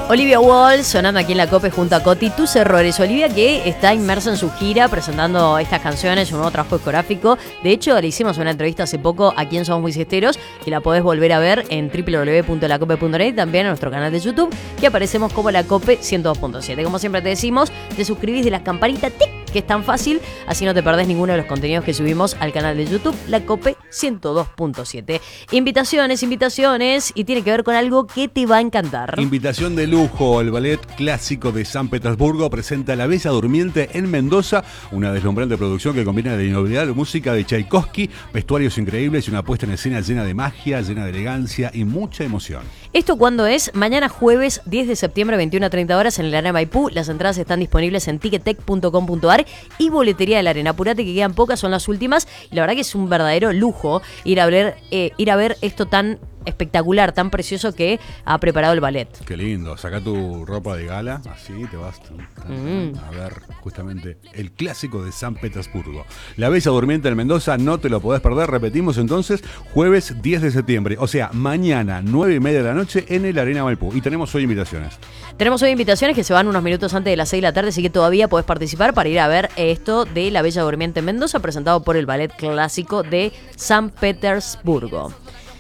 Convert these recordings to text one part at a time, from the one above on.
Olivia Wall sonando aquí en la COPE junto a Coti. Tus errores. Olivia que está inmersa en su gira presentando estas canciones, un nuevo trabajo discográfico. De hecho, le hicimos una entrevista hace poco aquí en Somos Muy Siesteros, que la podés volver a ver en www.lacope.net y también en nuestro canal de YouTube, que aparecemos como La Cope 102.7. Como siempre te decimos, te suscribís de la campanita, ¡tic!, que es tan fácil, así no te perdés ninguno de los contenidos que subimos al canal de YouTube, La Cope 102.7. Invitaciones, y tiene que ver con algo que te va a encantar. Invitación de lujo. El Ballet Clásico de San Petersburgo presenta La Bella Durmiente en Mendoza, una deslumbrante producción que combina la inolvidable música de Tchaikovsky, vestuarios increíbles y una puesta en escena llena de magia, llena de elegancia y mucha emoción. ¿Esto cuándo es? Mañana jueves 10 de septiembre, 21 a 30 horas en el Arena Maipú. Las entradas están disponibles en ticketek.com.ar y Boletería de la Arena. Apurate que quedan pocas, son las últimas. Y la verdad que es un verdadero lujo ir a ver esto tan espectacular, tan precioso que ha preparado el ballet. Qué lindo, saca tu ropa de gala, así te vas a ver justamente el clásico de San Petersburgo. La Bella Durmiente en Mendoza, no te lo podés perder. Repetimos entonces, jueves 10 de septiembre, o sea, mañana 9:30 de la noche en el Arena Maipú. Y tenemos hoy invitaciones. Tenemos hoy invitaciones que se van unos minutos antes de las 6 de la tarde, así que todavía podés participar para ir a ver esto de La Bella Durmiente en Mendoza, presentado por el Ballet Clásico de San Petersburgo.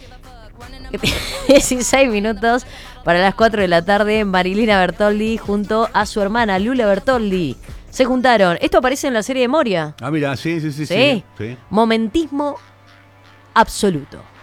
16 minutos para las 4 de la tarde. Marilina Bertoldi junto a su hermana Lula Bertoldi se juntaron. Esto aparece en la serie de Moria. Ah, mira, sí. Momentismo absoluto.